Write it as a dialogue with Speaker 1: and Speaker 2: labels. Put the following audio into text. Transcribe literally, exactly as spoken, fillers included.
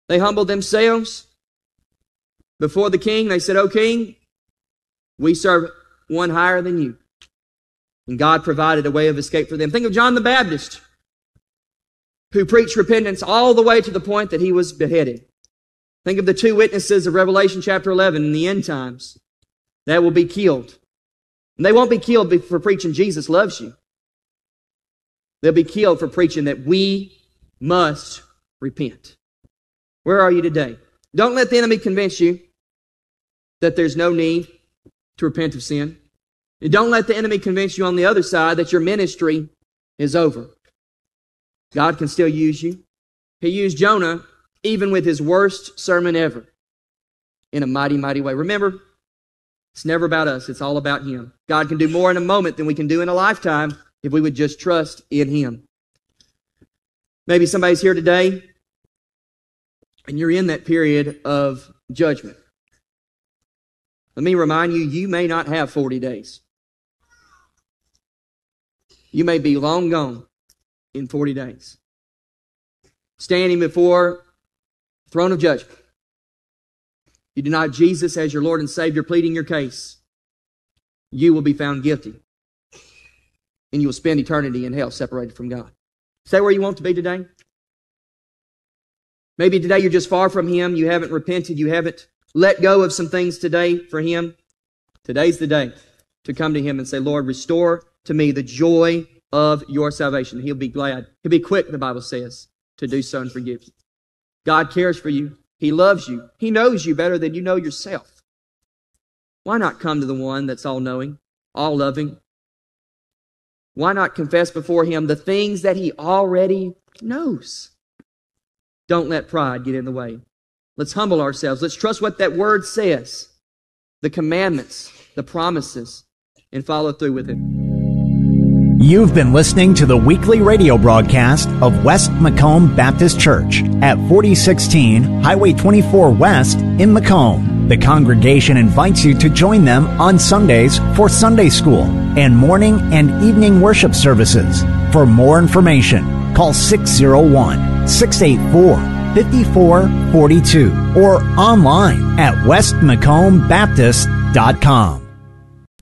Speaker 1: They humbled themselves before the king. They said, "O king, we serve one higher than you." And God provided a way of escape for them. Think of John the Baptist, who preached repentance all the way to the point that he was beheaded. Think of the two witnesses of Revelation chapter eleven in the end times that will be killed. And they won't be killed for preaching Jesus loves you. They'll be killed for preaching that we must repent. Where are you today? Don't let the enemy convince you that there's no need to repent of sin. Don't let the enemy convince you on the other side that your ministry is over. God can still use you. He used Jonah even with his worst sermon ever in a mighty, mighty way. Remember, it's never about us. It's all about Him. God can do more in a moment than we can do in a lifetime if we would just trust in Him. Maybe somebody's here today and you're in that period of judgment. Let me remind you, you may not have forty days. You may be long gone in forty days. Standing before the throne of judgment. You deny Jesus as your Lord and Savior, pleading your case. You will be found guilty. And you will spend eternity in hell separated from God. Stay where you want to be today. Maybe today you're just far from Him. You haven't repented. You haven't let go of some things today for Him. Today's the day to come to Him and say, "Lord, restore to me the joy of your salvation." He'll be glad. He'll be quick, the Bible says, to do so and forgive you. God cares for you. He loves you. He knows you better than you know yourself. Why not come to the one that's all-knowing, all-loving? Why not confess before Him the things that He already knows? Don't let pride get in the way. Let's humble ourselves. Let's trust what that Word says, the commandments, the promises, and follow through with it.
Speaker 2: You've been listening to the weekly radio broadcast of West Macomb Baptist Church at forty sixteen Highway twenty-four West in Macomb. The congregation invites you to join them on Sundays for Sunday school and morning and evening worship services. For more information, call six oh one, six eight four, five four four two or online at west macomb baptist dot com.